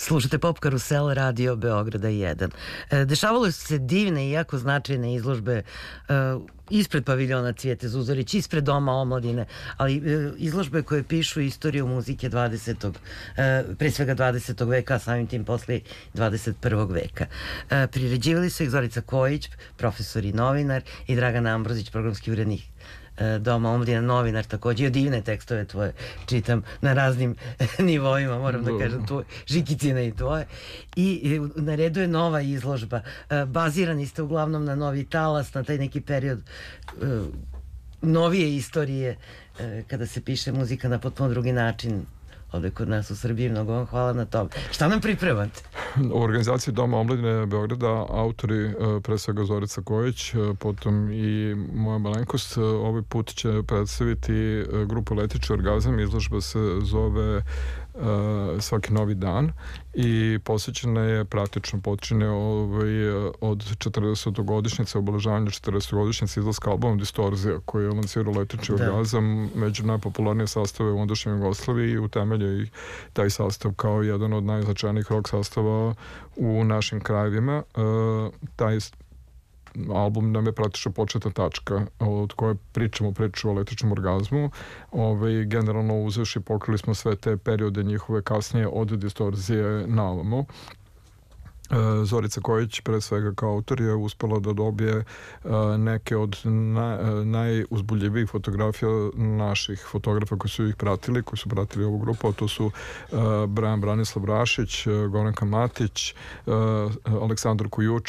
Slušate Pop Karusel, Radio Beograda 1. Dešavalo su se divne i jako značajne izložbe ispred paviljona Cvijete Zuzorić, ispred Doma omladine, ali izložbe koje pišu istoriju muzike 20. pre svega 20. veka, a samim tim posle 21. veka. Priređivali su ih Zorica Kojić, profesor i novinar, i Dragan Ambrozić, programski urednik Doma omladine, novinar takođe. I divne tekstove tvoje čitam na raznim nivoima, moram da kažem, tvoje, Žikicine i tvoje. I na redu je nova izložba. Bazirani ste uglavnom na Novi Talas, na taj neki period novije istorije, kada se piše muzika na potpuno drugi način ovde kod nas u Srbiji. Mnogo vam hvala na tom. Šta nam pripremate? U organizaciji Doma omladine Beograda autori, pre svega Zorica Kojić, potom i moja malenkost, ovaj put će predstaviti grupu Letiči orgazam. Izložba se zove Svaki novi dan i posvećena je, praktično počine od 40-godišnjice, obeležavanja 40-godišnjice izlaska albuma Distorzija, koji je lancirao Letiči orgazam, među najpopularnije sastave u ondašnjoj Jugoslaviji, i utemelja ih taj sastav kao jedan od najznačajnijih rock sastava u našim krajevima. Taj album nam je praktično početna tačka od koje pričamo priču o Letičnom orgazmu. Generalno uzevši pokrili smo sve te periode njihove kasnije od Distorzije na ovamo. Zorica Kojić, pre svega kao autor, je uspela da dobije neke od najuzbuljivijih fotografija naših fotografa koji su ih pratili, koji su pratili ovu grupu, a to su Branislav Rašić, Goranka Matić, Aleksandar Kujuč